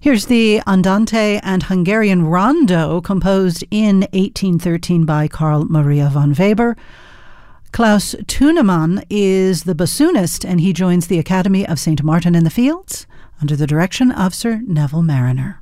Here's the Andante and Hungarian Rondo, composed in 1813 by Carl Maria von Weber. Klaus Thunemann is the bassoonist, and he joins the Academy of St. Martin in the Fields under the direction of Sir Neville Marriner.